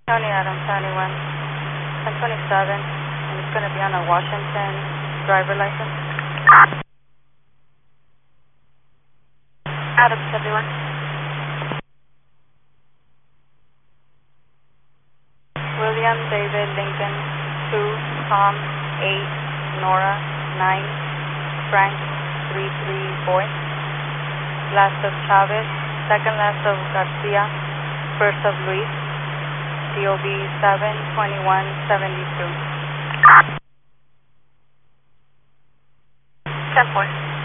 County Adam 71, 1027, and it's going to be on a Washington driver license. Adam 71. William David Lincoln 2, Tom 8, Nora 9, Frank 33 boy. Last of Chavez, second last of Garcia, first of Luis, DOB 72172. 10-4.